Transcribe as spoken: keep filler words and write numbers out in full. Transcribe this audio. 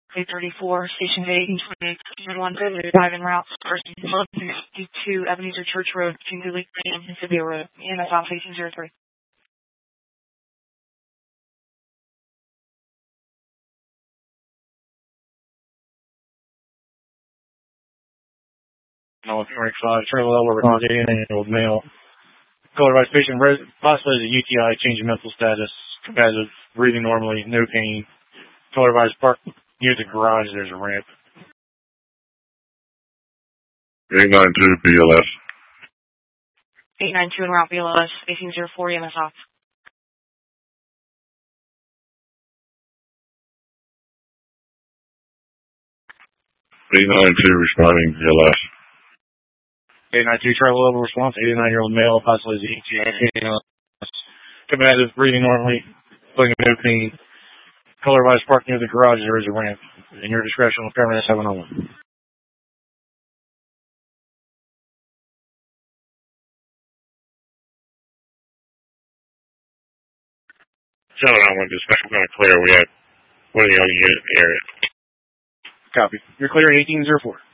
eight thirty-four, Station eight and twenty-eight, one thirty, five en route, first eleven sixty-two, Ebenezer Church Road, Kimberly, and Mississippi Road, E M S off facing zero three. No, five, travel level, response eighty-nine year old male. Color by patient, possibly a U T I, change in mental status, competitive, breathing normally, no pain. Color by park near the garage, there's a ramp. eight nine two B L S. eight nine two en route B L S, facing zero four, E M S off. eight nine two responding B L S. eight nine two travel level response, eighty-nine year old male, possibly a U T I, competitive, breathing normally, feeling no pain. Color by park near the garage, there is a ramp. In your discretion, will permanent seven oh one. seven oh one, dispatch, we're going to clear. We had one of the other units in the area. Copy. You're clear at eighteen oh four.